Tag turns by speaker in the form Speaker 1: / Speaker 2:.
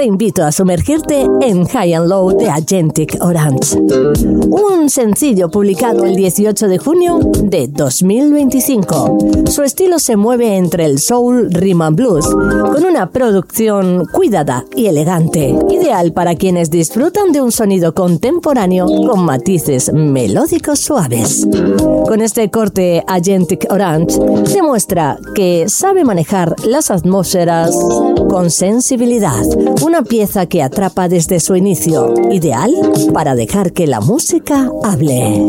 Speaker 1: te invito a sumergirte en High and Low de Agentic Orange. Un sencillo publicado el 18 de junio de 2025. Su estilo se mueve entre el soul, rhythm and blues, con una producción cuidada y elegante, ideal para quienes disfrutan de un sonido contemporáneo con matices melódicos suaves. Con este corte, Agentic Orange demuestra que sabe manejar las atmósferas con sensibilidad, una pieza que atrapa desde su inicio, ideal para dejar que la música hable.